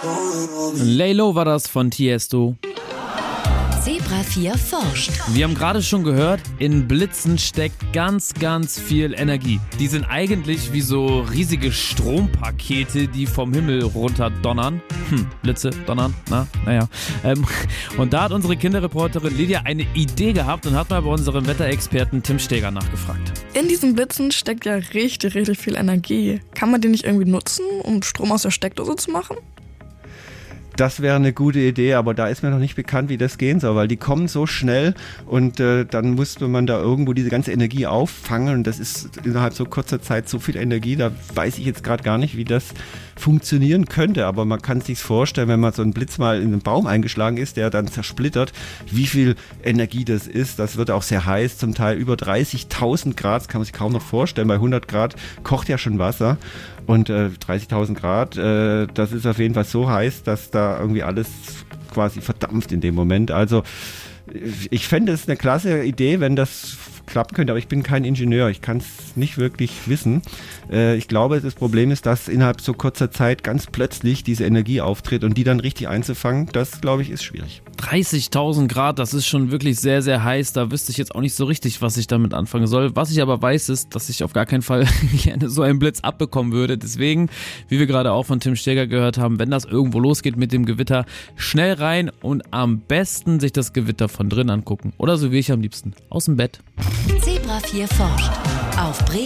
Laylo war das von Tiesto. Zebra 4 forscht. Wir haben gerade schon gehört, in Blitzen steckt ganz, ganz viel Energie. Die sind eigentlich wie so riesige Strompakete, die vom Himmel runter donnern. Blitze, donnern, naja. Und da hat unsere Kinderreporterin Lydia eine Idee gehabt und hat mal bei unserem Wetterexperten Tim Steger nachgefragt. In diesen Blitzen steckt ja richtig, richtig viel Energie. Kann man die nicht irgendwie nutzen, um Strom aus der Steckdose zu machen? Das wäre eine gute Idee, aber da ist mir noch nicht bekannt, wie das gehen soll, weil die kommen so schnell und dann musste man da irgendwo diese ganze Energie auffangen und das ist innerhalb so kurzer Zeit so viel Energie, da weiß ich jetzt gerade gar nicht, wie das funktionieren könnte, aber man kann es sich vorstellen, wenn man so ein Blitz mal in einen Baum eingeschlagen ist, der dann zersplittert, wie viel Energie das ist. Das wird auch sehr heiß, zum Teil über 30.000 Grad, das kann man sich kaum noch vorstellen, bei 100 Grad kocht ja schon Wasser. Und 30.000 Grad, das ist auf jeden Fall so heiß, dass da irgendwie alles quasi verdampft in dem Moment. Also ich fände es eine klasse Idee, wenn das klappen könnte, aber ich bin kein Ingenieur, ich kann es nicht wirklich wissen. Ich glaube, das Problem ist, dass innerhalb so kurzer Zeit ganz plötzlich diese Energie auftritt und die dann richtig einzufangen, das glaube ich ist schwierig. 30.000 Grad, das ist schon wirklich sehr, sehr heiß. Da wüsste ich jetzt auch nicht so richtig, was ich damit anfangen soll. Was ich aber weiß, ist, dass ich auf gar keinen Fall gerne so einen Blitz abbekommen würde. Deswegen, wie wir gerade auch von Tim Steger gehört haben, wenn das irgendwo losgeht mit dem Gewitter, schnell rein und am besten sich das Gewitter von drin angucken. Oder so wie ich am liebsten, aus dem Bett. Zebra 4 forscht. Auf